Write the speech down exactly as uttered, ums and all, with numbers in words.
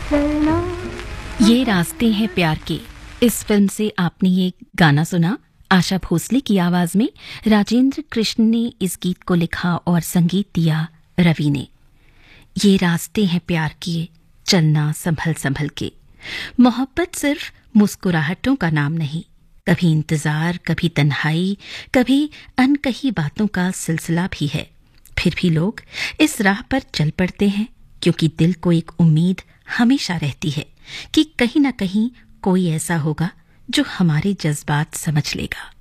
ये रास्ते हैं प्यार के, इस फिल्म से आपने ये गाना सुना। आशा भोसले की आवाज में राजेंद्र कृष्ण ने इस गीत को लिखा और संगीत दिया रवि ने। ये रास्ते हैं प्यार के, चलना संभल संभल के। मोहब्बत सिर्फ मुस्कुराहटों का नाम नहीं, कभी इंतजार, कभी तन्हाई, कभी अनकही बातों का सिलसिला भी है। फिर भी लोग इस राह पर चल पड़ते हैं क्योंकि दिल को एक उम्मीद हमेशा रहती है कि कहीं ना कहीं कोई ऐसा होगा जो हमारे जज्बात समझ लेगा।